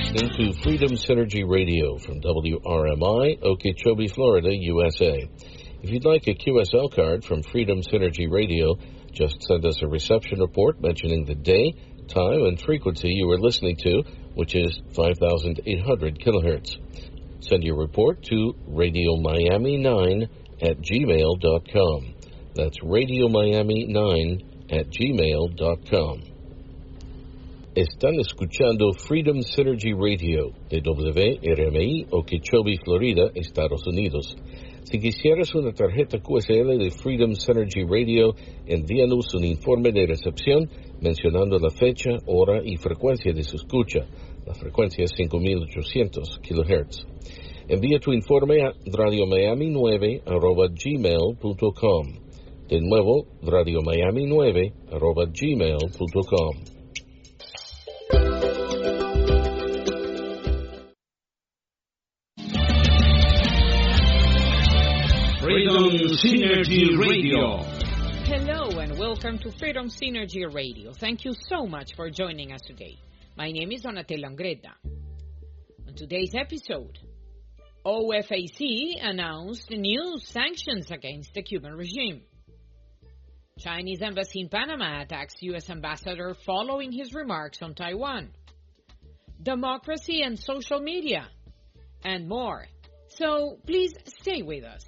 listening to Freedom Synergy Radio from WRMI, Okeechobee, Florida, USA. If you'd like a QSL card from Freedom Synergy Radio, just send us a reception report mentioning the day, time, and frequency you are listening to, which is 5,800 kilohertz. Send your report to radiomiami9@gmail.com. That's radiomiami9@gmail.com. Están escuchando Freedom Synergy Radio de WRMI, Okeechobee, Florida, Estados Unidos. Si quisieras una tarjeta QSL de Freedom Synergy Radio, envíanos un informe de recepción mencionando la fecha, hora y frecuencia de su escucha. La frecuencia es 5,800 kHz. Envía tu informe a radiomiami9@gmail.com. De nuevo, radiomiami9@gmail.com. Freedom Synergy Radio. Hello and welcome to Freedom Synergy Radio. Thank you so much for joining us today. My name is Donatella Angretta. On today's episode, OFAC announced new sanctions against the Cuban regime. Chinese embassy in Panama attacks U.S. ambassador following his remarks on Taiwan. Democracy and social media, and more. So please stay with us.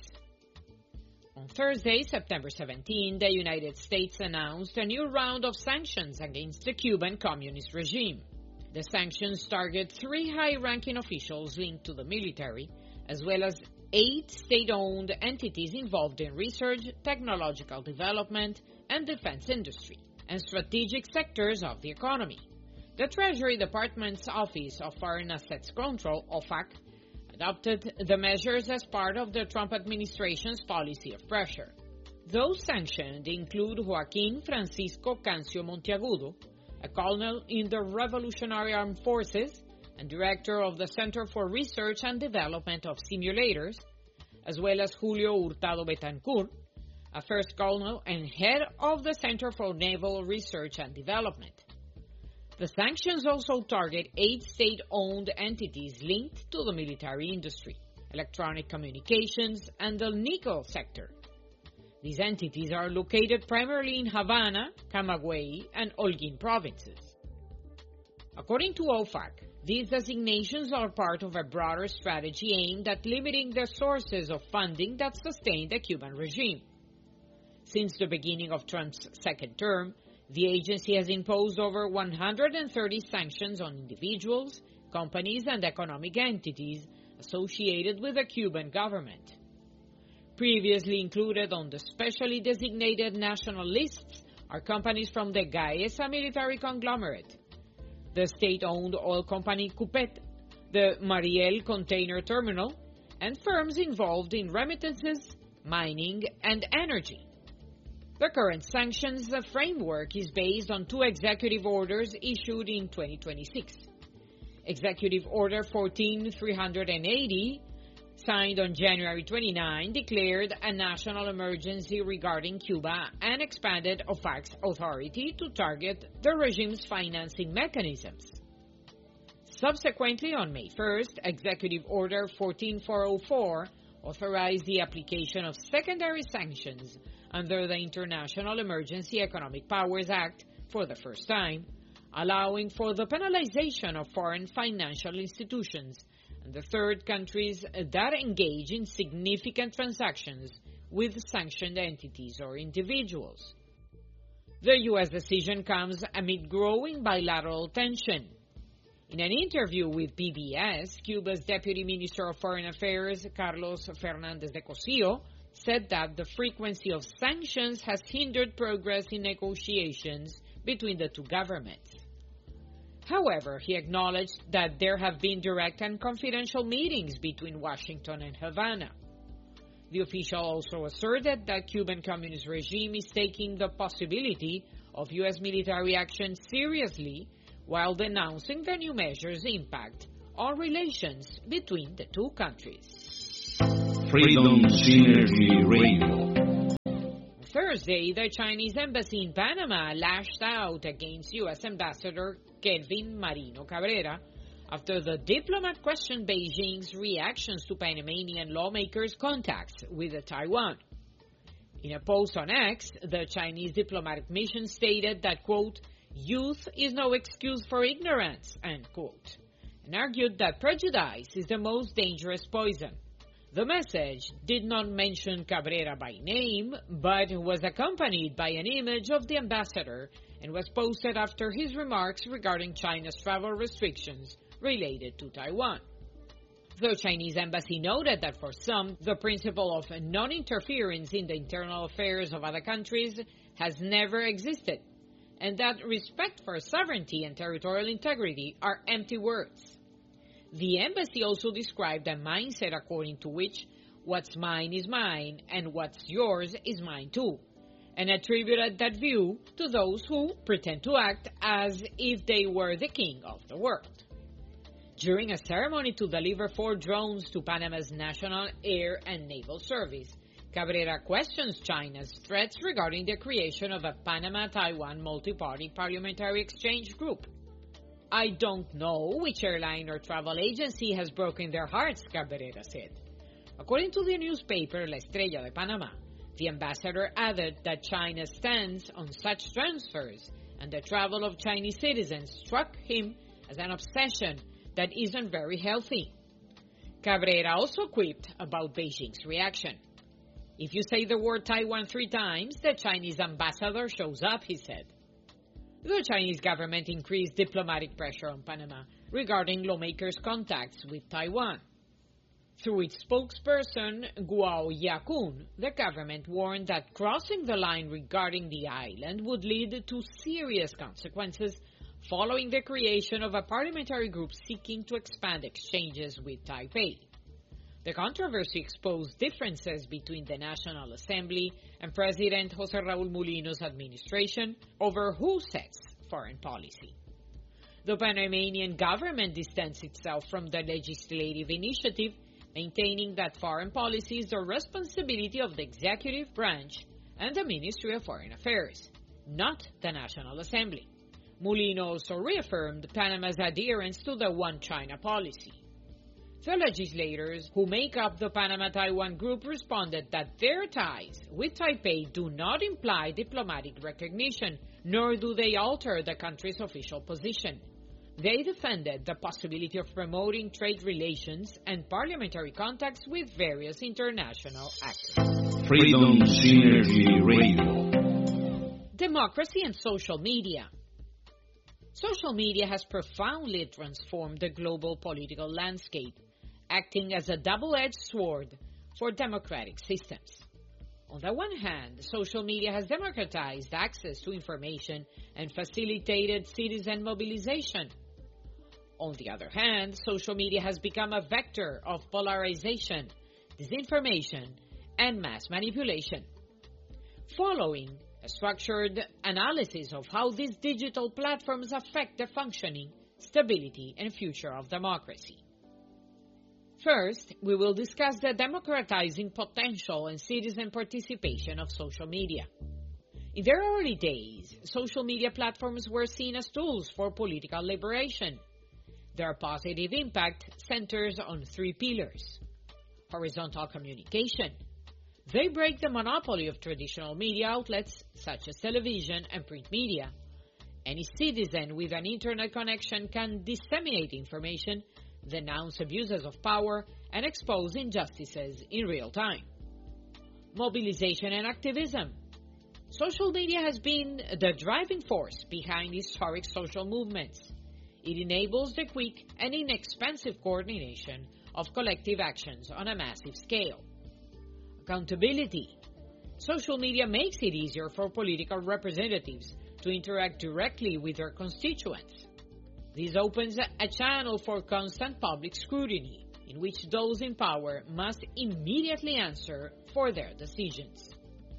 On Thursday, September 17, the United States announced a new round of sanctions against the Cuban Communist regime. The sanctions target 3 high-ranking officials linked to the military, as well as 8 state-owned entities involved in research, technological development, and defense industry, and strategic sectors of the economy. The Treasury Department's Office of Foreign Assets Control, OFAC, adopted the measures as part of the Trump administration's policy of pressure. Those sanctioned include Joaquín Francisco Cancio Monteagudo, a colonel in the Revolutionary Armed Forces and director of the Center for Research and Development of Simulators, as well as Julio Hurtado Betancourt, a first colonel and head of the Center for Naval Research and Development. The sanctions also target 8 state-owned entities linked to the military industry, electronic communications, and the nickel sector. These entities are located primarily in Havana, Camagüey, and Holguín provinces. According to OFAC, these designations are part of a broader strategy aimed at limiting the sources of funding that sustain the Cuban regime. Since the beginning of Trump's second term, the agency has imposed over 130 sanctions on individuals, companies, and economic entities associated with the Cuban government. Previously included on the specially designated national lists are companies from the Gaesa military conglomerate, the state-owned oil company Cupet, the Mariel container terminal, and firms involved in remittances, mining, and energy. The current sanctions framework is based on 2 executive orders issued in 2026. Executive Order 14380, signed on January 29, declared a national emergency regarding Cuba and expanded OFAC's authority to target the regime's financing mechanisms. Subsequently, on May 1st, Executive Order 14404 authorized the application of secondary sanctions under the International Emergency Economic Powers Act for the first time, allowing for the penalization of foreign financial institutions and the third countries that engage in significant transactions with sanctioned entities or individuals. The U.S. decision comes amid growing bilateral tension. In an interview with PBS, Cuba's Deputy Minister of Foreign Affairs, Carlos Fernández de Cosío, said that the frequency of sanctions has hindered progress in negotiations between the two governments. However, he acknowledged that there have been direct and confidential meetings between Washington and Havana. The official also asserted that Cuban Communist regime is taking the possibility of U.S. military action seriously while denouncing the new measures' impact on relations between the two countries. Freedom Synergy Radio. Thursday, the Chinese embassy in Panama lashed out against U.S. Ambassador Kelvin Marino Cabrera after the diplomat questioned Beijing's reactions to Panamanian lawmakers' contacts with Taiwan. In a post on X, the Chinese diplomatic mission stated that, quote, "Youth is no excuse for ignorance," end quote, and argued that prejudice is the most dangerous poison. The message did not mention Cabrera by name, but was accompanied by an image of the ambassador and was posted after his remarks regarding China's travel restrictions related to Taiwan. The Chinese embassy noted that for some, the principle of non-interference in the internal affairs of other countries has never existed, and that respect for sovereignty and territorial integrity are empty words. The embassy also described a mindset according to which what's mine is mine and what's yours is mine too, and attributed that view to those who pretend to act as if they were the king of the world. During a ceremony to deliver 4 drones to Panama's National Air and Naval Service, Cabrera questions China's threats regarding the creation of a Panama-Taiwan multi-party parliamentary exchange group. "I don't know which airline or travel agency has broken their hearts," Cabrera said. According to the newspaper La Estrella de Panama, the ambassador added that China's stance on such transfers and the travel of Chinese citizens struck him as an obsession that isn't very healthy. Cabrera also quipped about Beijing's reaction. "If you say the word Taiwan 3 times, the Chinese ambassador shows up," he said. The Chinese government increased diplomatic pressure on Panama regarding lawmakers' contacts with Taiwan. Through its spokesperson, Guo Yakun, the government warned that crossing the line regarding the island would lead to serious consequences following the creation of a parliamentary group seeking to expand exchanges with Taipei. The controversy exposed differences between the National Assembly and President José Raúl Mulino's administration over who sets foreign policy. The Panamanian government distanced itself from the legislative initiative, maintaining that foreign policy is the responsibility of the executive branch and the Ministry of Foreign Affairs, not the National Assembly. Mulino also reaffirmed Panama's adherence to the One China policy. The legislators who make up the Panama-Taiwan group responded that their ties with Taipei do not imply diplomatic recognition, nor do they alter the country's official position. They defended the possibility of promoting trade relations and parliamentary contacts with various international actors. Freedom Synergy Radio. Democracy and social media. Social media has profoundly transformed the global political landscape, acting as a double-edged sword for democratic systems. On the one hand, social media has democratized access to information and facilitated citizen mobilization. On the other hand, social media has become a vector of polarization, disinformation, and mass manipulation. Following a structured analysis of how these digital platforms affect the functioning, stability, and future of democracy. First, we will discuss the democratizing potential and citizen participation of social media. In their early days, social media platforms were seen as tools for political liberation. Their positive impact centers on 3 pillars. Horizontal communication. They break the monopoly of traditional media outlets such as television and print media. Any citizen with an internet connection can disseminate information, denounce abuses of power, and expose injustices in real time. Mobilization and activism. Social media has been the driving force behind historic social movements. It enables the quick and inexpensive coordination of collective actions on a massive scale. Accountability. Social media makes it easier for political representatives to interact directly with their constituents. This opens a channel for constant public scrutiny, in which those in power must immediately answer for their decisions.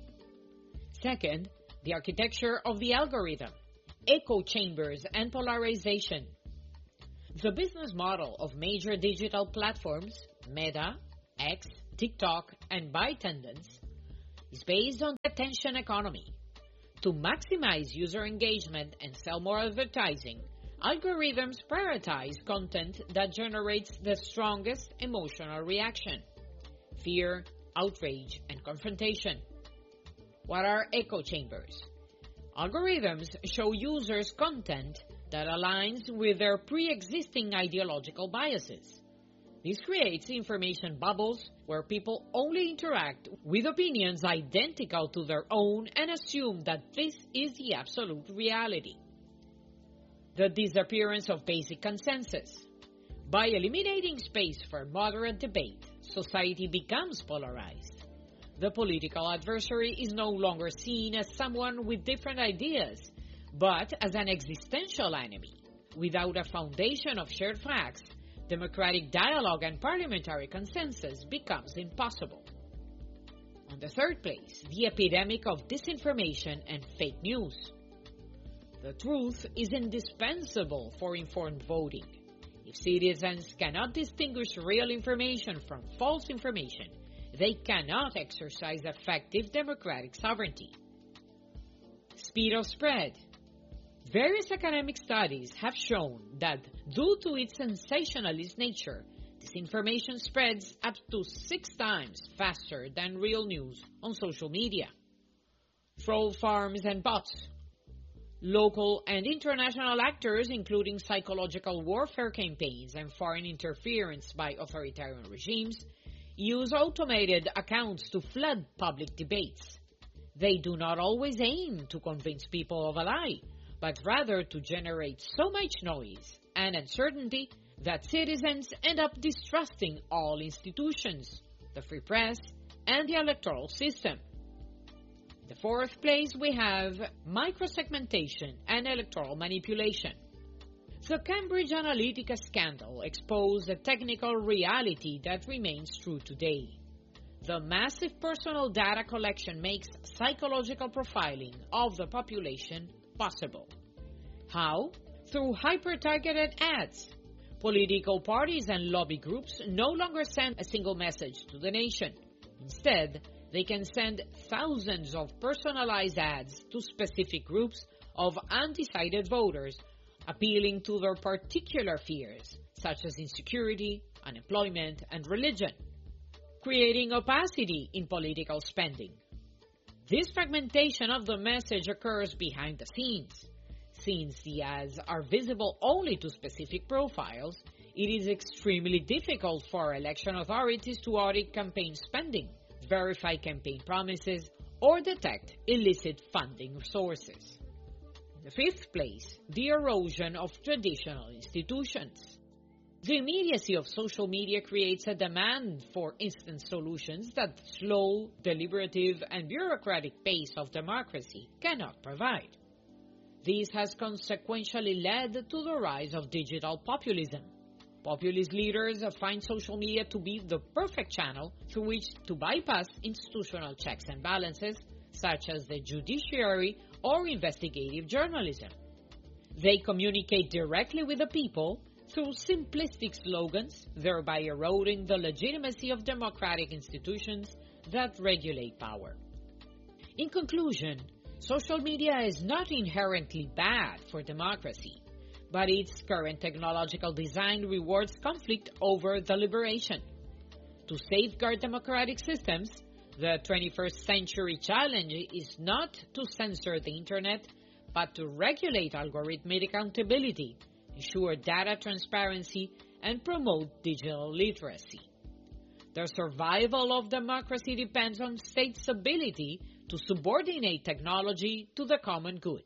Second, the architecture of the algorithm, echo chambers, and polarization. The business model of major digital platforms, Meta, X, TikTok, and ByteDance, is based on the attention economy. To maximize user engagement and sell more advertising, algorithms prioritize content that generates the strongest emotional reaction: fear, outrage, and confrontation. What are echo chambers? Algorithms show users content that aligns with their pre-existing ideological biases. This creates information bubbles where people only interact with opinions identical to their own and assume that this is the absolute reality. The disappearance of basic consensus. By eliminating space for moderate debate, society becomes polarized. The political adversary is no longer seen as someone with different ideas, but as an existential enemy. Without a foundation of shared facts, democratic dialogue and parliamentary consensus becomes impossible. On the third place, the epidemic of disinformation and fake news. The truth is indispensable for informed voting. If citizens cannot distinguish real information from false information, they cannot exercise effective democratic sovereignty. Speed of spread. Various academic studies have shown that due to its sensationalist nature, disinformation spreads up to 6 times faster than real news on social media. Troll farms and bots. Local and international actors, including psychological warfare campaigns and foreign interference by authoritarian regimes, use automated accounts to flood public debates. They do not always aim to convince people of a lie, but rather to generate so much noise and uncertainty that citizens end up distrusting all institutions, the free press, and the electoral system. In the fourth place, we have microsegmentation and electoral manipulation. The Cambridge Analytica scandal exposed a technical reality that remains true today. The massive personal data collection makes psychological profiling of the population possible. How? Through hyper-targeted ads. Political parties and lobby groups no longer send a single message to the nation. Instead, they can send thousands of personalized ads to specific groups of undecided voters, appealing to their particular fears, such as insecurity, unemployment, and religion, creating opacity in political spending. This fragmentation of the message occurs behind the scenes. Since the ads are visible only to specific profiles, it is extremely difficult for election authorities to audit campaign spending, verify campaign promises, or detect illicit funding sources. In the fifth place, the erosion of traditional institutions. The immediacy of social media creates a demand for instant solutions that slow, deliberative, and bureaucratic pace of democracy cannot provide. This has consequentially led to the rise of digital populism. Populist leaders find social media to be the perfect channel through which to bypass institutional checks and balances, such as the judiciary or investigative journalism. They communicate directly with the people through simplistic slogans, thereby eroding the legitimacy of democratic institutions that regulate power. In conclusion, social media is not inherently bad for democracy, but its current technological design rewards conflict over deliberation. To safeguard democratic systems, the 21st century challenge is not to censor the internet, but to regulate algorithmic accountability, ensure data transparency, and promote digital literacy. The survival of democracy depends on states' ability to subordinate technology to the common good.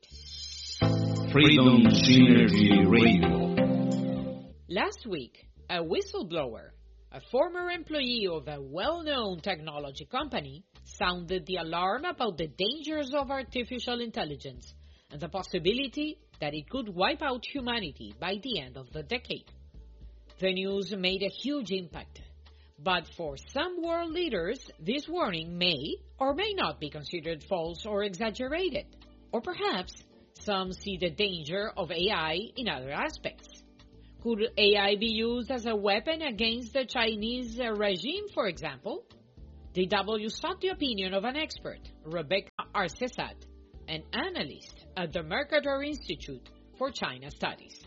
Freedom Synergy Radio. Last week, a whistleblower, a former employee of a well-known technology company, sounded the alarm about the dangers of artificial intelligence and the possibility that it could wipe out humanity by the end of the decade. The news made a huge impact, but for some world leaders, this warning may or may not be considered false or exaggerated, or perhaps some see the danger of AI in other aspects. Could AI be used as a weapon against the Chinese regime, for example? DW sought the opinion of an expert, Rebecca Arcesat, an analyst at the Mercator Institute for China Studies.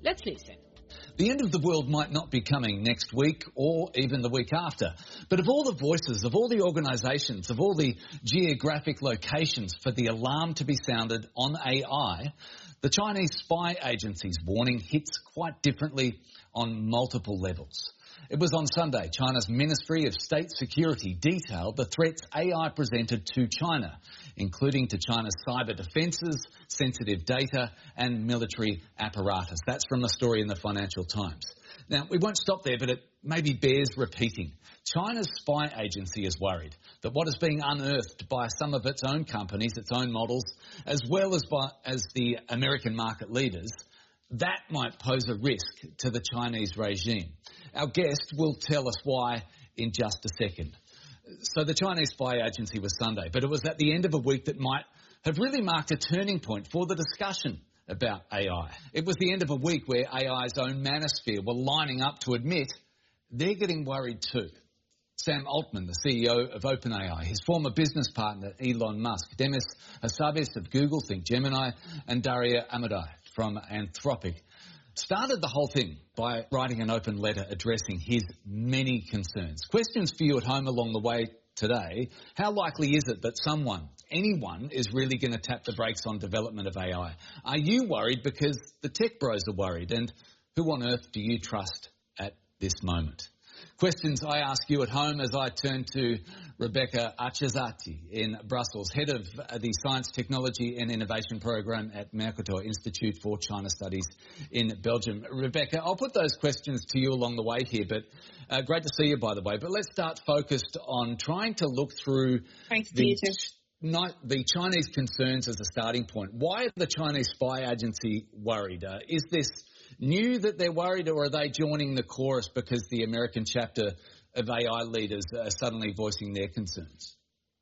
Let's listen. The end of the world might not be coming next week or even the week after. But of all the voices, of all the organisations, of all the geographic locations for the alarm to be sounded on AI, the Chinese spy agency's warning hits quite differently on multiple levels. It was on Sunday, China's Ministry of State Security detailed the threats AI presented to China, including to China's cyber defences, sensitive data and military apparatus. That's from a story in the Financial Times. Now, we won't stop there, but it maybe bears repeating. China's spy agency is worried that what is being unearthed by some of its own companies, its own models, as well as the American market leaders, that might pose a risk to the Chinese regime. Our guest will tell us why in just a second. So the Chinese spy agency was Sunday, but it was at the end of a week that might have really marked a turning point for the discussion about AI. It was the end of a week where AI's own manosphere were lining up to admit they're getting worried too. Sam Altman, the CEO of OpenAI, his former business partner Elon Musk, Demis Hassabis of Google, Think Gemini, and Daria Amodei from Anthropic started the whole thing by writing an open letter addressing his many concerns. Questions for you at home along the way today. How likely is it that anyone is really going to tap the brakes on development of AI? Are you worried because the tech bros are worried? And who on earth do you trust at this moment? Questions I ask you at home as I turn to Rebecca Achezati in Brussels, head of the Science, Technology and Innovation Program at Mercator Institute for China Studies in Belgium. Rebecca, I'll put those questions to you along the way here, but great to see you, by the way. But let's start focused on trying to look through the Chinese concerns as a starting point. Why are the Chinese spy agency worried? Is this new that they're worried, or are they joining the chorus because the American chapter of AI leaders are suddenly voicing their concerns?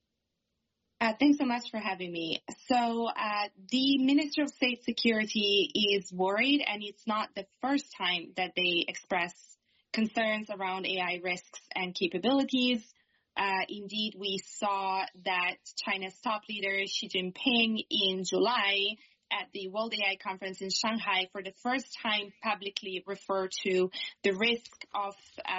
Thanks so much for having me. So the Minister of State Security is worried, and it's not the first time that they express concerns around AI risks and capabilities. Indeed, we saw that China's top leader, Xi Jinping, in July at the World AI Conference in Shanghai for the first time publicly referred to the risk of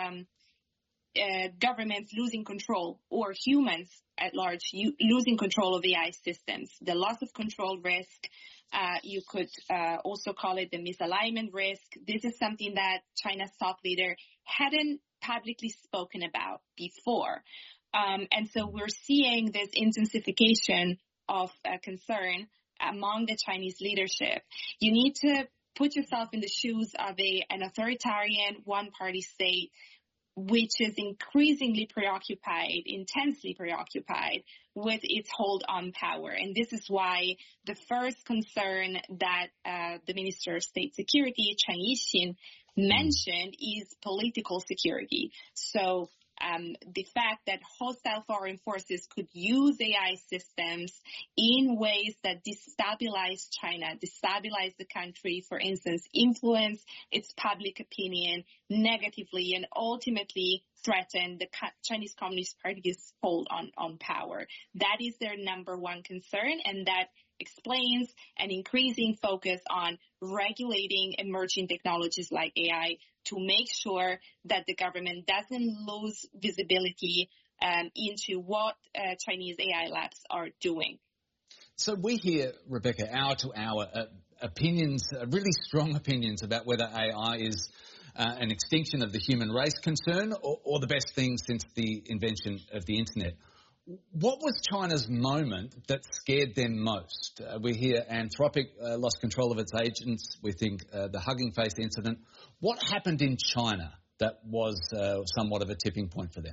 governments losing control, or humans at large losing control of AI systems. The loss of control risk, you could also call it the misalignment risk. This is something that China's top leader hadn't publicly spoken about before. And so we're seeing this intensification of concern among the Chinese leadership. You need to put yourself in the shoes of an authoritarian one-party state, which is increasingly intensely preoccupied with its hold on power. And this is why the first concern that the Minister of State Security, Chen Yixin, mentioned is political security. So the fact that hostile foreign forces could use AI systems in ways that destabilize China, destabilize the country, for instance, influence its public opinion negatively, and ultimately threaten the Chinese Communist Party's hold on power. That is their number one concern, and that explains an increasing focus on regulating emerging technologies like AI to make sure that the government doesn't lose visibility into what Chinese AI labs are doing. So we hear, Rebecca, hour to hour, opinions, really strong opinions about whether AI is an extinction of the human race concern or the best thing since the invention of the internet. What was China's moment that scared them most? We hear Anthropic lost control of its agents. We think the Hugging Face incident. What happened in China that was somewhat of a tipping point for them?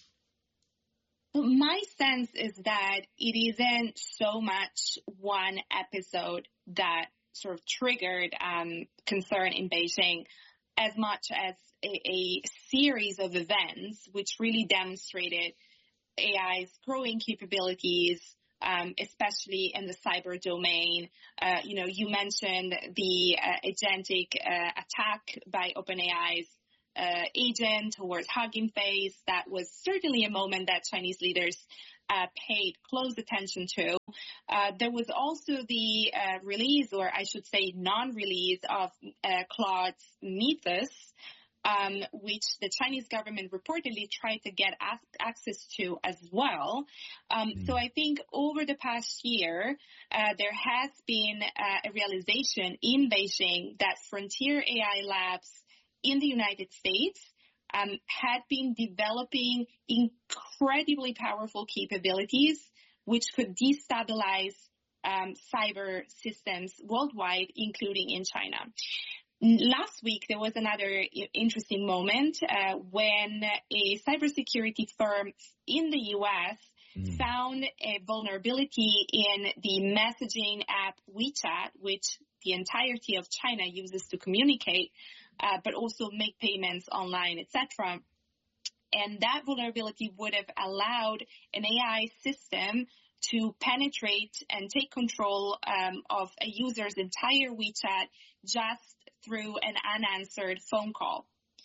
My sense is that it isn't so much one episode that sort of triggered concern in Beijing, as much as a series of events which really demonstrated AI's growing capabilities, especially in the cyber domain. You mentioned the agentic attack by OpenAI's agent who was hugging face. That was certainly a moment that Chinese leaders paid close attention to. There was also the release, or I should say non-release, of Claude's Mythos, which the Chinese government reportedly tried to get access to as well. So I think over the past year, there has been a realization in Beijing that frontier AI labs in the United States had been developing incredibly powerful capabilities which could destabilize cyber systems worldwide, including in China. Last week, there was another interesting moment when a cybersecurity firm in the U.S. found a vulnerability in the messaging app WeChat, which the entirety of China uses to communicate, but also make payments online, etc. And that vulnerability would have allowed an AI system to penetrate and take control of a user's entire WeChat just through an unanswered phone call.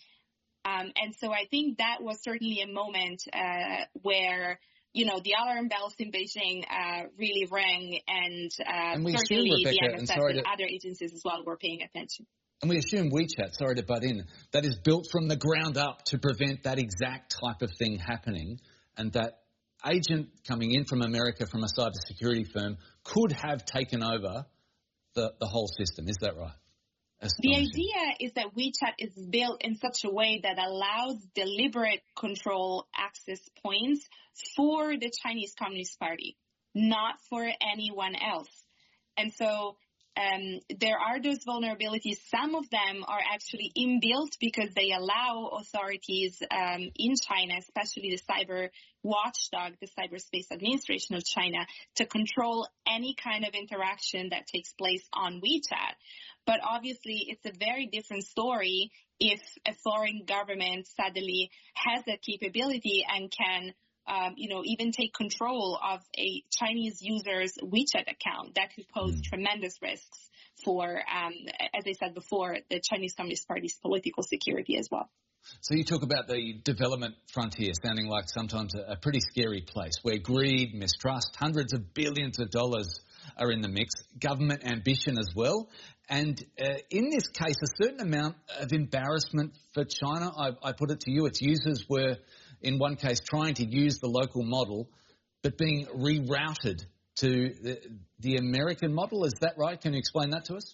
And so I think that was certainly a moment where, the alarm bells in Beijing really rang, and certainly Rebecca, the NSF and other agencies as well were paying attention. And we assume WeChat, sorry to butt in, that is built from the ground up to prevent that exact type of thing happening, and that agent coming in from America from a cybersecurity firm could have taken over the whole system. Is that right? The idea is that WeChat is built in such a way that allows deliberate control access points for the Chinese Communist Party, not for anyone else. And so there are those vulnerabilities. Some of them are actually inbuilt because they allow authorities in China, especially the cyber watchdog, the Cyberspace Administration of China, to control any kind of interaction that takes place on WeChat. But obviously, it's a very different story if a foreign government suddenly has that capability and can even take control of a Chinese user's WeChat account. That could pose tremendous risks for, as I said before, the Chinese Communist Party's political security as well. So you talk about the development frontier sounding like sometimes a pretty scary place where greed, mistrust, hundreds of billions of dollars are in the mix, government ambition as well. And in this case, a certain amount of embarrassment for China. I put it to you, its users were, in one case, trying to use the local model, but being rerouted to the American model. Is that right? Can you explain that to us?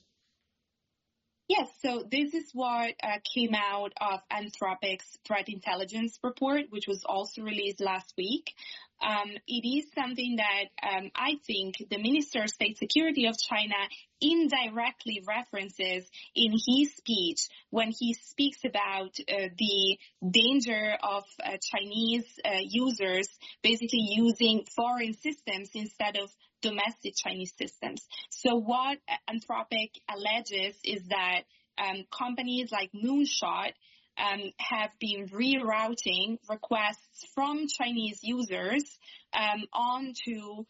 Yes, so this is what came out of Anthropic's threat intelligence report, which was also released last week. It is something that I think the Minister of State Security of China indirectly references in his speech when he speaks about the danger of Chinese users basically using foreign systems instead of domestic Chinese systems. So what Anthropic alleges is that companies like Moonshot have been rerouting requests from Chinese users onto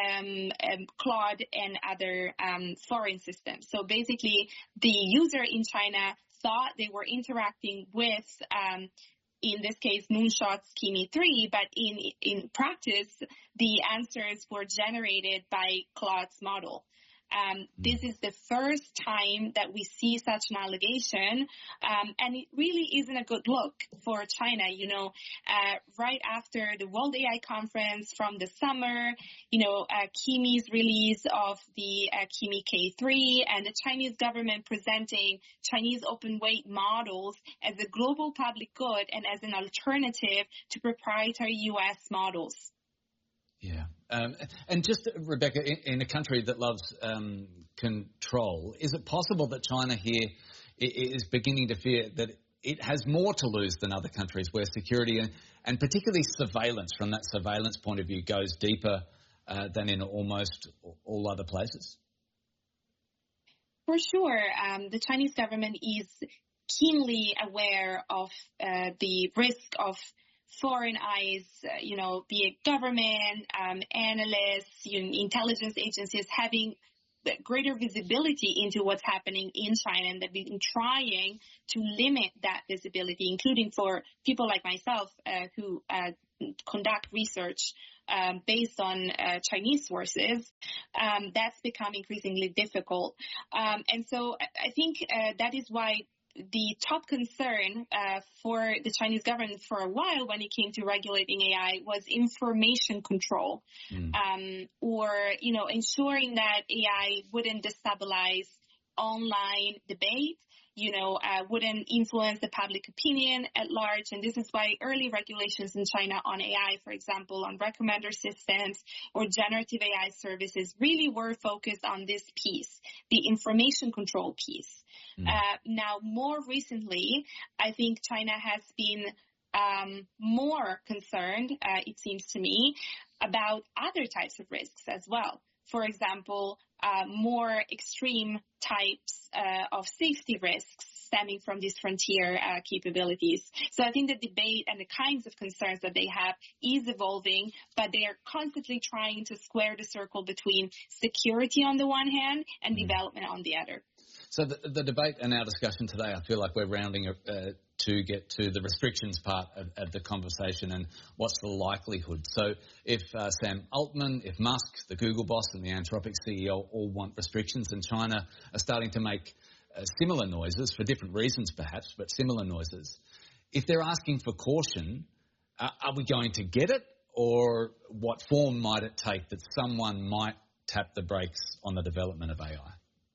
Claude and other foreign systems. So basically, the user in China thought they were interacting with, in this case, Moonshot's Kimi 3, but in practice, the answers were generated by Claude's model. This is the first time that we see such an allegation, and it really isn't a good look for China. Right after the World AI Conference from the summer, Kimi's release of the Kimi K3 and the Chinese government presenting Chinese open weight models as a global public good and as an alternative to proprietary U.S. models. Yeah. And just, Rebecca, in a country that loves control, is it possible that China here is beginning to fear that it has more to lose than other countries where security and particularly surveillance, from that surveillance point of view, goes deeper than in almost all other places? For sure. The Chinese government is keenly aware of the risk of foreign eyes, be it government, analysts, intelligence agencies having greater visibility into what's happening in China, and they've been trying to limit that visibility, including for people like myself who conduct research based on Chinese sources. That's become increasingly difficult. And so I think that is why the top concern for the Chinese government for a while when it came to regulating AI was information control, or, ensuring that AI wouldn't destabilize online debate, wouldn't influence the public opinion at large. And this is why early regulations in China on AI, for example, on recommender systems or generative AI services, really were focused on this piece, the information control piece. Now, more recently, I think China has been more concerned, it seems to me, about other types of risks as well. For example, more extreme types of safety risks stemming from these frontier capabilities. So I think the debate and the kinds of concerns that they have is evolving, but they are constantly trying to square the circle between security on the one hand and development on the other. So the debate and our discussion today, I feel like we're rounding to get to the restrictions part of the conversation and what's the likelihood. So if Sam Altman, if Musk, the Google boss and the Anthropic CEO all want restrictions, and China are starting to make similar noises for different reasons perhaps, but similar noises. If they're asking for caution, are we going to get it, or what form might it take that someone might tap the brakes on the development of AI?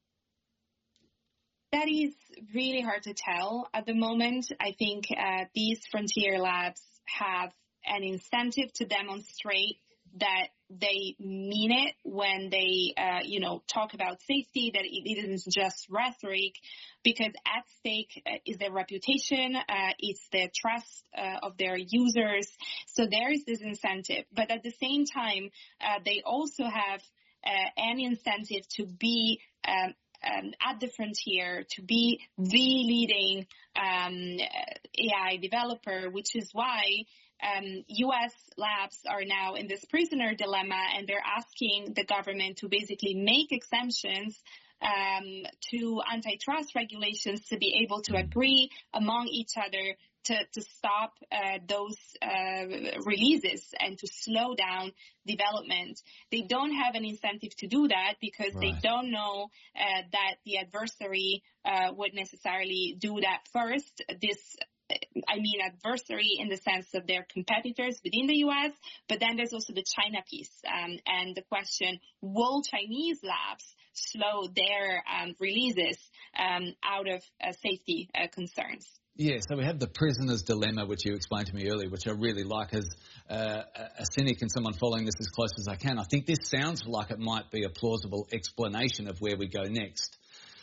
That is really hard to tell at the moment. I think these frontier labs have an incentive to demonstrate that they mean it when they, talk about safety, that it isn't just rhetoric, because at stake is their reputation, it's the trust of their users. So there is this incentive. But at the same time, they also have an incentive to be at the frontier, to be the leading AI developer, which is why U.S. labs are now in this prisoner dilemma, and they're asking the government to basically make exemptions to antitrust regulations to be able to agree among each other to stop those releases and to slow down development. They don't have an incentive to do that because they don't know that the adversary would necessarily do that first. Adversary in the sense of their competitors within the U.S., but then there's also the China piece and the question, will Chinese labs slow their releases out of safety concerns? Yeah, so we have the prisoner's dilemma, which you explained to me earlier, which I really like as a cynic and someone following this as close as I can. I think this sounds like it might be a plausible explanation of where we go next.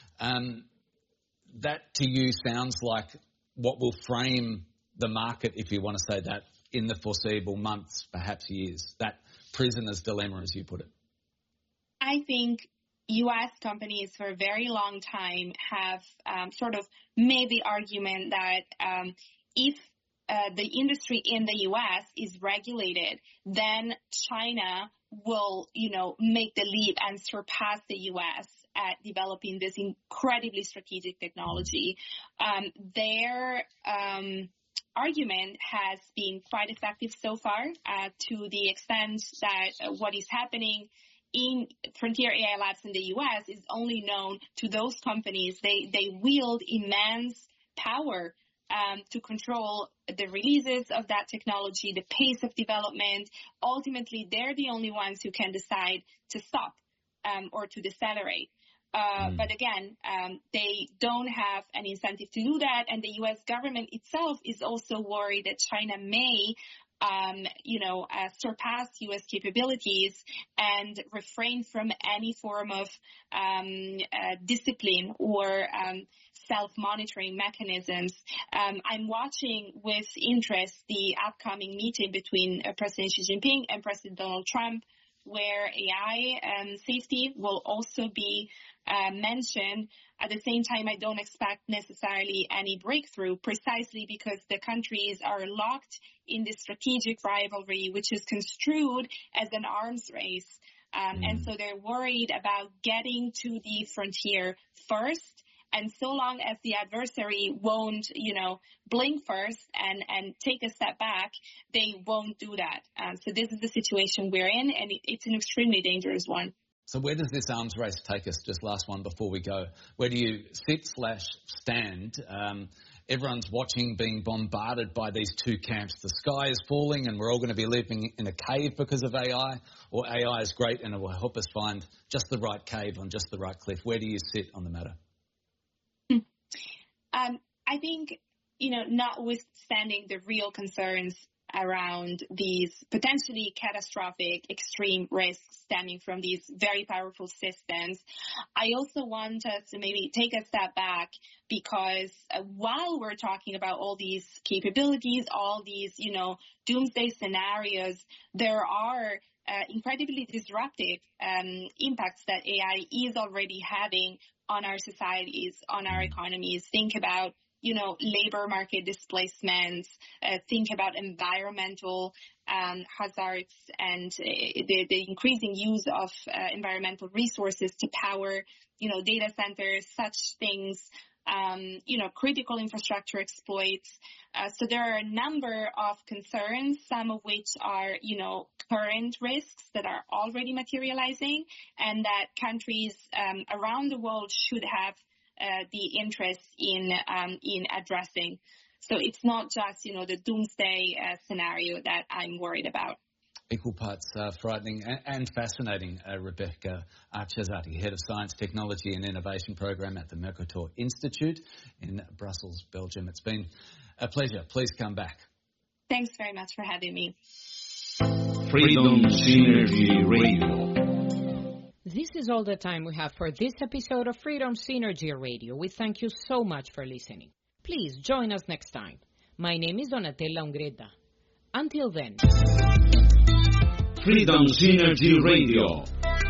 That to you sounds like what will frame the market, if you want to say that, in the foreseeable months, perhaps years, that prisoner's dilemma, as you put it. I think U.S. companies for a very long time have sort of made the argument that if the industry in the U.S. is regulated, then China will, make the leap and surpass the U.S. at developing this incredibly strategic technology. Their argument has been quite effective so far, to the extent that what is happening in frontier AI labs in the U.S. is only known to those companies. They wield immense power to control the releases of that technology, the pace of development. Ultimately, they're the only ones who can decide to stop or to decelerate. But again, they don't have an incentive to do that, and the U.S. government itself is also worried that China may surpass U.S. capabilities and refrain from any form of discipline or self-monitoring mechanisms. I'm watching with interest the upcoming meeting between President Xi Jinping and President Donald Trump, where AI safety will also be mentioned. At the same time, I don't expect necessarily any breakthrough, precisely because the countries are locked in this strategic rivalry, which is construed as an arms race. And so they're worried about getting to the frontier first. And so long as the adversary won't, blink first and take a step back, they won't do that. So this is the situation we're in, and it's an extremely dangerous one. So where does this arms race take us? Just last one before we go. Where do you sit/stand? Everyone's watching, being bombarded by these two camps. The sky is falling and we're all going to be living in a cave because of AI, or AI is great and it will help us find just the right cave on just the right cliff. Where do you sit on the matter? I think, notwithstanding the real concerns around these potentially catastrophic extreme risks stemming from these very powerful systems, I also want us to maybe take a step back, because while we're talking about all these capabilities, all these, doomsday scenarios, there are incredibly disruptive impacts that AI is already having on our societies, on our economies. Think about labor market displacements, think about environmental hazards and the increasing use of environmental resources to power, data centers, such things, critical infrastructure exploits. So there are a number of concerns, some of which are, current risks that are already materializing, and that countries around the world should have the interest in addressing. So it's not just, the doomsday scenario that I'm worried about. Equal parts frightening and fascinating. Rebecca Archazati, Head of Science, Technology and Innovation Program at the Mercator Institute in Brussels, Belgium. It's been a pleasure. Please come back. Thanks very much for having me. Freedom Synergy Radio. This is all the time we have for this episode of Freedom Synergy Radio. We thank you so much for listening. Please join us next time. My name is Donatella Ungretta. Until then. Freedom Synergy Radio.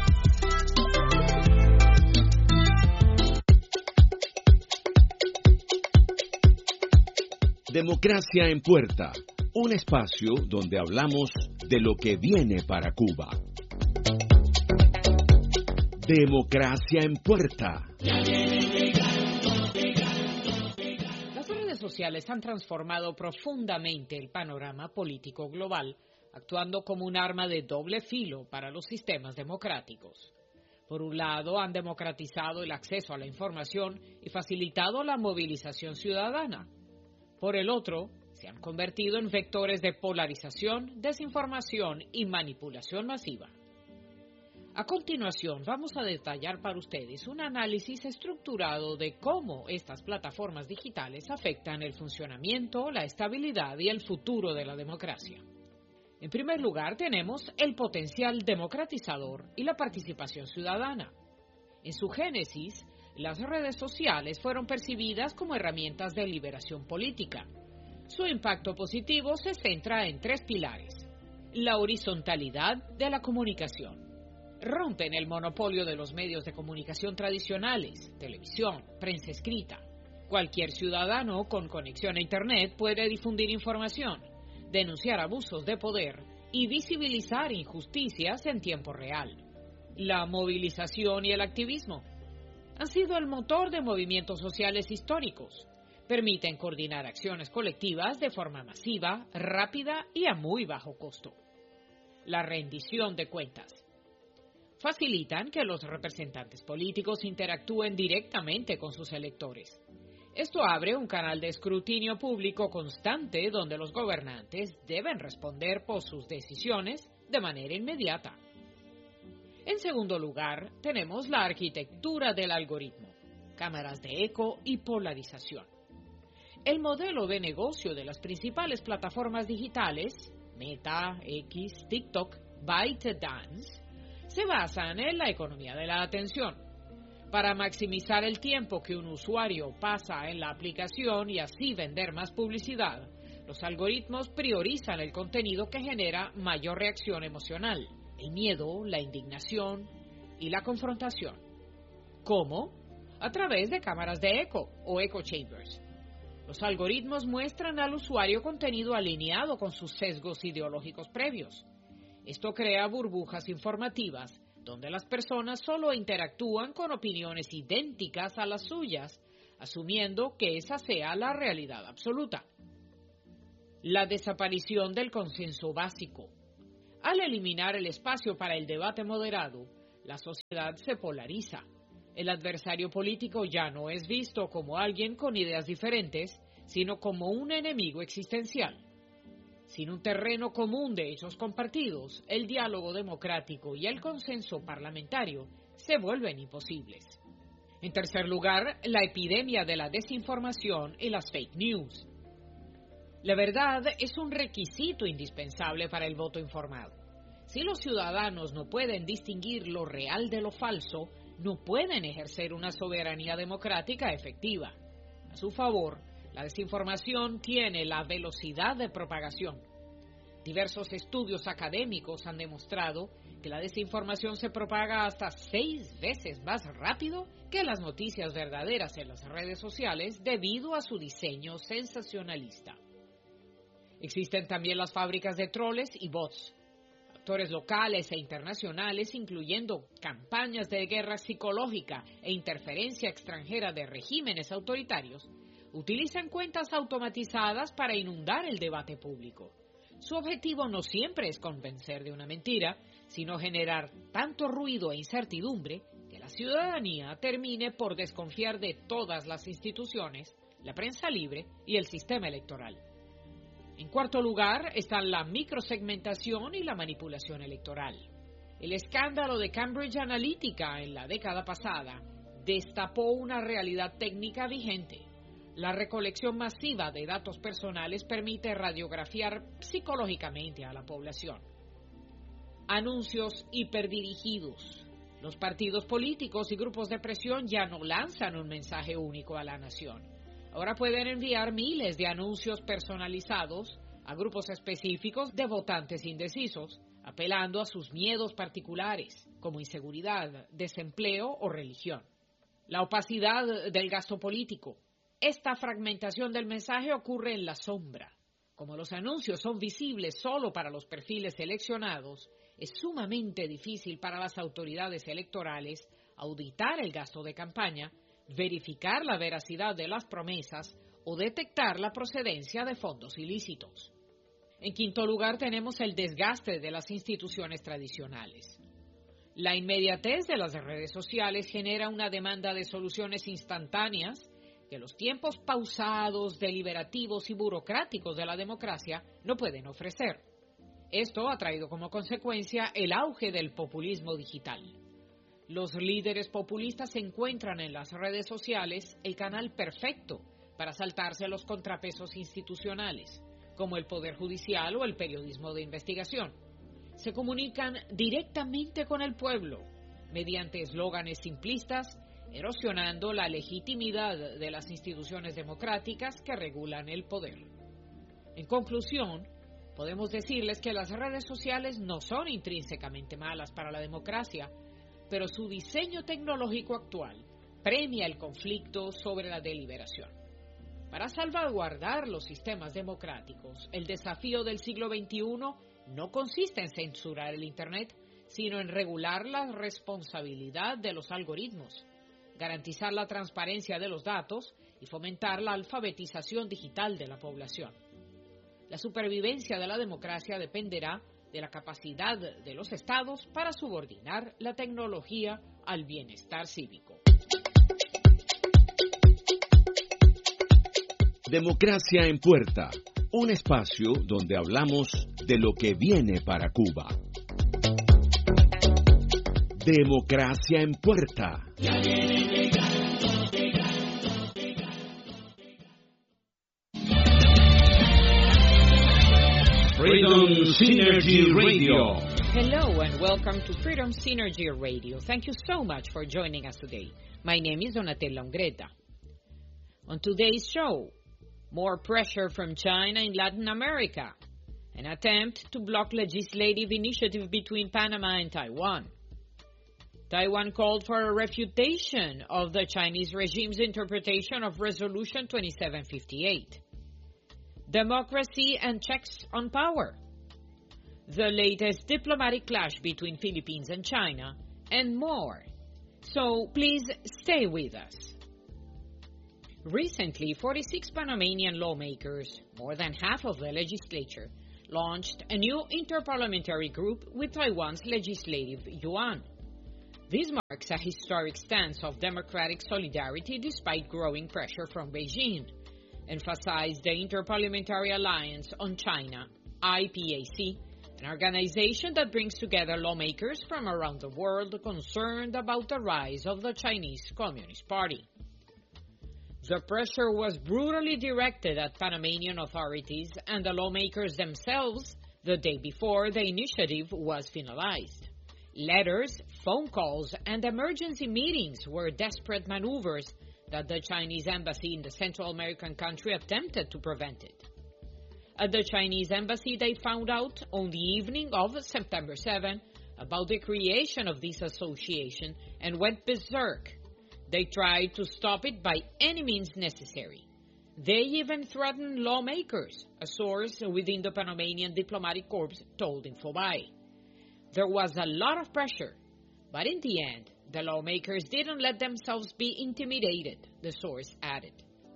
Democracia en Puerta, un espacio donde hablamos de lo que viene para Cuba. Democracia en Puerta. Las redes sociales han transformado profundamente el panorama político global, actuando como un arma de doble filo para los sistemas democráticos. Por un lado, han democratizado el acceso a la información y facilitado la movilización ciudadana. Por el otro, se han convertido en vectores de polarización, desinformación y manipulación masiva. A continuación, vamos a detallar para ustedes un análisis estructurado de cómo estas plataformas digitales afectan el funcionamiento, la estabilidad y el futuro de la democracia. En primer lugar, tenemos el potencial democratizador y la participación ciudadana. En su génesis, las redes sociales fueron percibidas como herramientas de liberación política. Su impacto positivo se centra en tres pilares: la horizontalidad de la comunicación. Rompen el monopolio de los medios de comunicación tradicionales, televisión, prensa escrita. Cualquier ciudadano con conexión a Internet puede difundir información, denunciar abusos de poder y visibilizar injusticias en tiempo real. La movilización y el activismo han sido el motor de movimientos sociales históricos. Permiten coordinar acciones colectivas de forma masiva, rápida y a muy bajo costo. La rendición de cuentas. Facilitan que los representantes políticos interactúen directamente con sus electores. Esto abre un canal de escrutinio público constante donde los gobernantes deben responder por sus decisiones de manera inmediata. En segundo lugar, tenemos la arquitectura del algoritmo, cámaras de eco y polarización. El modelo de negocio de las principales plataformas digitales, Meta, X, TikTok, ByteDance, se basan en la economía de la atención. Para maximizar el tiempo que un usuario pasa en la aplicación y así vender más publicidad, los algoritmos priorizan el contenido que genera mayor reacción emocional, el miedo, la indignación y la confrontación. ¿Cómo? A través de cámaras de eco o echo chambers. Los algoritmos muestran al usuario contenido alineado con sus sesgos ideológicos previos. Esto crea burbujas informativas donde las personas solo interactúan con opiniones idénticas a las suyas, asumiendo que esa sea la realidad absoluta. La desaparición del consenso básico. Al eliminar el espacio para el debate moderado, la sociedad se polariza. El adversario político ya no es visto como alguien con ideas diferentes, sino como un enemigo existencial. Sin un terreno común de hechos compartidos, el diálogo democrático y el consenso parlamentario se vuelven imposibles. En tercer lugar, la epidemia de la desinformación y las fake news. La verdad es un requisito indispensable para el voto informado. Si los ciudadanos no pueden distinguir lo real de lo falso, no pueden ejercer una soberanía democrática efectiva. A su favor, la desinformación tiene la velocidad de propagación. Diversos estudios académicos han demostrado que la desinformación se propaga hasta 6 veces más rápido que las noticias verdaderas en las redes sociales debido a su diseño sensacionalista. Existen también las fábricas de troles y bots. Actores locales e internacionales, incluyendo campañas de guerra psicológica e interferencia extranjera de regímenes autoritarios, utilizan cuentas automatizadas para inundar el debate público. Su objetivo no siempre es convencer de una mentira, sino generar tanto ruido e incertidumbre que la ciudadanía termine por desconfiar de todas las instituciones, la prensa libre y el sistema electoral. En cuarto lugar están la microsegmentación y la manipulación electoral. El escándalo de Cambridge Analytica en la década pasada destapó una realidad técnica vigente. La recolección masiva de datos personales permite radiografiar psicológicamente a la población. Anuncios hiperdirigidos. Los partidos políticos y grupos de presión ya no lanzan un mensaje único a la nación. Ahora pueden enviar miles de anuncios personalizados a grupos específicos de votantes indecisos, apelando a sus miedos particulares, como inseguridad, desempleo o religión. La opacidad del gasto político. Esta fragmentación del mensaje ocurre en la sombra. Como los anuncios son visibles solo para los perfiles seleccionados, es sumamente difícil para las autoridades electorales auditar el gasto de campaña, verificar la veracidad de las promesas o detectar la procedencia de fondos ilícitos. En quinto lugar, tenemos el desgaste de las instituciones tradicionales. La inmediatez de las redes sociales genera una demanda de soluciones instantáneas que los tiempos pausados, deliberativos y burocráticos de la democracia no pueden ofrecer. Esto ha traído como consecuencia el auge del populismo digital. Los líderes populistas encuentran en las redes sociales el canal perfecto para saltarse los contrapesos institucionales, como el Poder Judicial o el periodismo de investigación. Se comunican directamente con el pueblo, mediante eslóganes simplistas, erosionando la legitimidad de las instituciones democráticas que regulan el poder. En conclusión, podemos decirles que las redes sociales no son intrínsecamente malas para la democracia, pero su diseño tecnológico actual premia el conflicto sobre la deliberación. Para salvaguardar los sistemas democráticos, el desafío del siglo XXI no consiste en censurar el Internet, sino en regular la responsabilidad de los algoritmos, garantizar la transparencia de los datos y fomentar la alfabetización digital de la población. La supervivencia de la democracia dependerá de la capacidad de los estados para subordinar la tecnología al bienestar cívico. Democracia en Puerta, un espacio donde hablamos de lo que viene para Cuba. Democracia en Puerta. Freedom Synergy Radio. Hello and welcome to Freedom Synergy Radio. Thank you so much for joining us today. My name is Donatella Ungreta. On today's show, more pressure from China in Latin America, an attempt to block legislative initiative between Panama and Taiwan. Taiwan called for a refutation of the Chinese regime's interpretation of Resolution 2758. Democracy and checks on power. The latest diplomatic clash between Philippines and China and more. So please stay with us. Recently, 46 Panamanian lawmakers, more than half of the legislature, launched a new interparliamentary group with Taiwan's legislative yuan. This marks a historic stance of democratic solidarity despite growing pressure from Beijing, emphasized the Interparliamentary Alliance on China, IPAC, an organization that brings together lawmakers from around the world concerned about the rise of the Chinese Communist Party. The pressure was brutally directed at Panamanian authorities and the lawmakers themselves the day before the initiative was finalized. Letters, phone calls, and emergency meetings were desperate maneuvers that the Chinese embassy in the Central American country attempted to prevent it. At the Chinese embassy, they found out on the evening of September 7 about the creation of this association and went berserk. They tried to stop it by any means necessary. They even threatened lawmakers, a source within the Panamanian Diplomatic Corps told Infobae. There was a lot of pressure, but in the end, the lawmakers didn't let themselves be intimidated, the source added.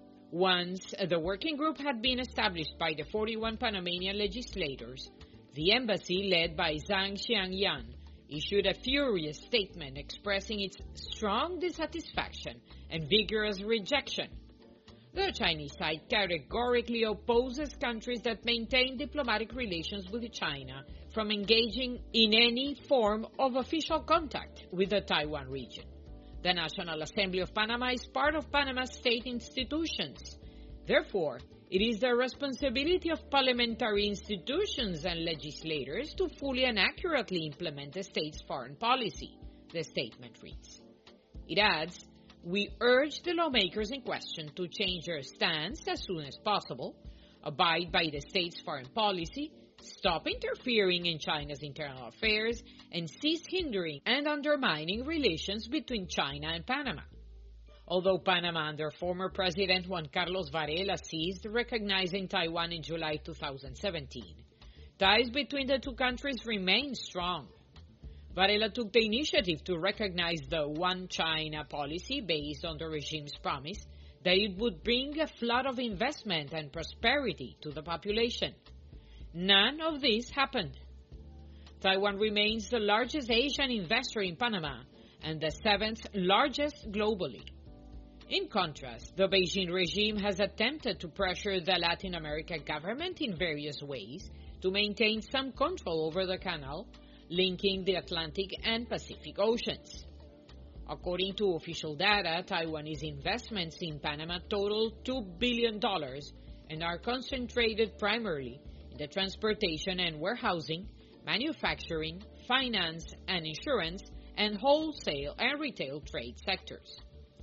Once the working group had been established by the 41 Panamanian legislators, the embassy, led by Zhang Xiangyan, issued a furious statement expressing its strong dissatisfaction and vigorous rejection. The Chinese side categorically opposes countries that maintain diplomatic relations with China from engaging in any form of official contact with the Taiwan region. The National Assembly of Panama is part of Panama's state institutions. Therefore, it is the responsibility of parliamentary institutions and legislators to fully and accurately implement the state's foreign policy, the statement reads. It adds, "We urge the lawmakers in question to change their stance as soon as possible, abide by the state's foreign policy, stop interfering in China's internal affairs, and cease hindering and undermining relations between China and Panama." Although Panama under former President Juan Carlos Varela ceased recognizing Taiwan in July 2017, ties between the two countries remain strong. Varela took the initiative to recognize the One China policy based on the regime's promise that it would bring a flood of investment and prosperity to the population. None of this happened. Taiwan remains the largest Asian investor in Panama and the 7th largest globally. In contrast, the Beijing regime has attempted to pressure the Latin American government in various ways to maintain some control over the canal linking the Atlantic and Pacific Oceans. According to official data, Taiwanese investments in Panama total $2 billion and are concentrated primarily in the transportation and warehousing, manufacturing, finance and insurance, and wholesale and retail trade sectors.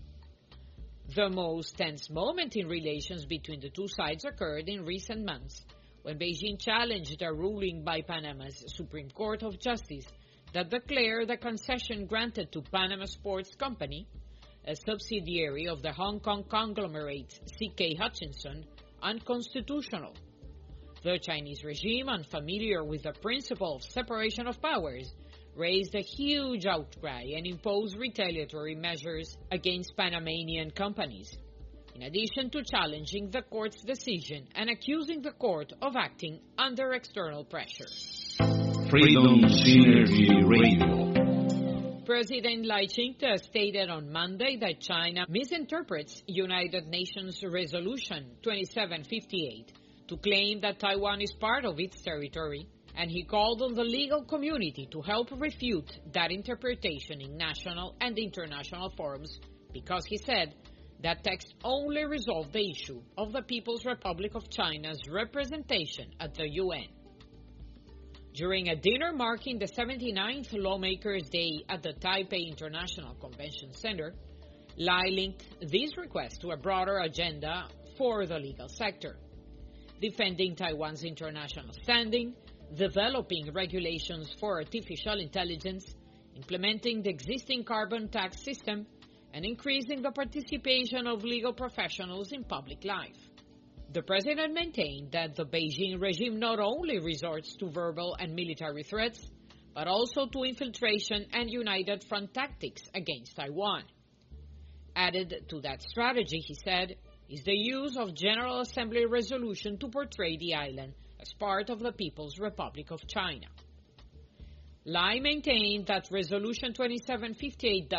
The most tense moment in relations between the two sides occurred in recent months when Beijing challenged a ruling by Panama's Supreme Court of Justice that declared the concession granted to Panama Sports Company, a subsidiary of the Hong Kong conglomerate CK Hutchison, unconstitutional. The Chinese regime, unfamiliar with the principle of separation of powers, raised a huge outcry and imposed retaliatory measures against Panamanian companies, in addition to challenging the court's decision and accusing the court of acting under external pressure. Freedom Synergy Radio. President Lai Ching-te stated on Monday that China misinterprets United Nations Resolution 2758 to claim that Taiwan is part of its territory, and he called on the legal community to help refute that interpretation in national and international forums because he said that text only resolved the issue of the People's Republic of China's representation at the UN. During a dinner marking the 79th Lawmakers' Day at the Taipei International Convention Center, Lai linked this request to a broader agenda for the legal sector, defending Taiwan's international standing, developing regulations for artificial intelligence, implementing the existing carbon tax system, and increasing the participation of legal professionals in public life. The president maintained that the Beijing regime not only resorts to verbal and military threats, but also to infiltration and united front tactics against Taiwan. Added to that strategy, he said, is the use of General Assembly resolution to portray the island as part of the People's Republic of China. Lai maintained that Resolution 2758